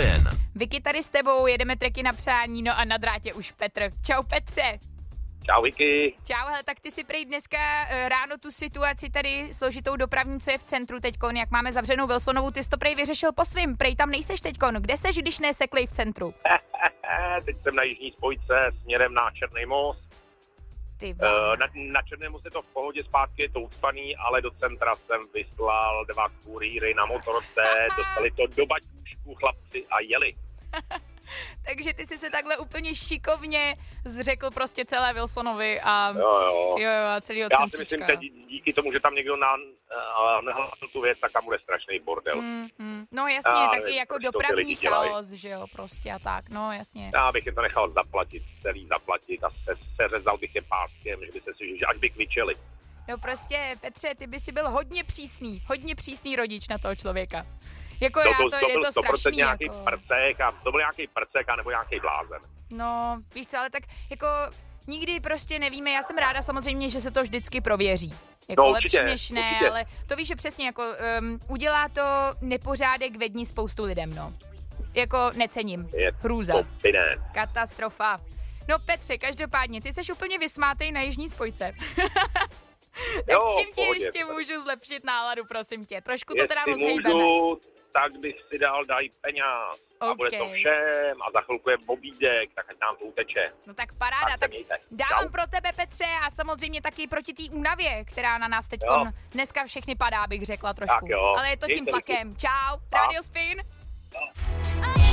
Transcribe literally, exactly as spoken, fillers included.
Spin. Vicky tady s tebou, jedeme treky na přání, no a na drátě už Petr. Čau Petře. Čau Vicky. Čau, hele, tak ty si prej dneska uh, ráno tu situaci tady složitou dopravní, co je v centru teďkon, jak máme zavřenou Wilsonovu, ty jsi to prej vyřešil po svým, prej tam nejseš teďkon, kde seš, když neseklej v centru? Teď jsem na jižní spojce směrem na Černý most. Ty uh, na, na Černém mostě to v pohodě, zpátky je to ucpaný, ale do centra jsem vyslal dva kurýry na motorce, dostali to do baťůžku chlapci a jeli. Takže ty jsi se takhle úplně šikovně zřekl prostě celé Wilsonovi a jo, jo. Jo, jo, a celýho Já centříčka. si myslím, že díky tomu, že tam někdo na, uh, nehlásil tu věc, tak tam bude strašný bordel. Mm, mm. No jasně, Já taky nevím, jako proč to ty dopravní lidi dělají. chaos, že jo, prostě a tak, no jasně. Já bych je to nechal zaplatit, celý zaplatit a se, seřezal bych je páskem, že by se si, že až by kvičeli. No prostě, Petře, ty by si byl hodně přísný, hodně přísný rodič na toho člověka. Jako to, já, to, to, to je byl to sto procent strašný, nějaký jako. prcek a to byl nějaký prcek a nebo nějaký blázen. No, víš co, ale tak jako nikdy prostě nevíme, já jsem ráda samozřejmě, že se to vždycky prověří. Jako No, lepší určitě, než ne, určitě. ale to víš, že přesně jako um, udělá to nepořádek ve dní spoustu lidem, no. Jako necením. Je Hrůza. to piné. Katastrofa. No Petře, každopádně, ty jsi úplně vysmátej na jižní spojce. Tak Jo, čím ti pohodě. ještě můžu zlepšit náladu, prosím tě? Trošku to Jestli teda rozhejbeme. můžu, tak bych si dal daj peněz a bude to OK. všem a za chvilku je obídek, tak ať nám to uteče. No tak paráda, Tak se tak mějte. dávám Čau. pro tebe, Petře, a samozřejmě taky proti té únavě, která na nás teď Jo. dneska všechny padá, bych řekla trošku. Tak jo. Ale je to tím Mějte, Vicky. tlakem. Čau, Pa. Radio Spin. No.